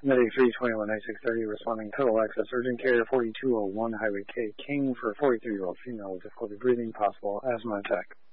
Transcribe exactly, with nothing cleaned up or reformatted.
Medic three twenty-one ninety-six thirty responding total access urgent carrier forty-two oh one Highway K King for forty-three year old female with difficulty breathing, possible asthma attack.